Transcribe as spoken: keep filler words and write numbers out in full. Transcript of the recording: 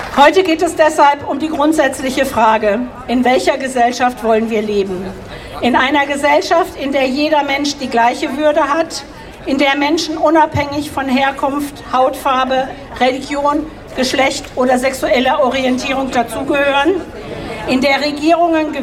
Heute geht es deshalb um die grundsätzliche Frage, in welcher Gesellschaft wollen wir leben? In einer Gesellschaft, in der jeder Mensch die gleiche Würde hat, in der Menschen unabhängig von Herkunft, Hautfarbe, Religion, Geschlecht oder sexueller Orientierung dazugehören, in der Regierungen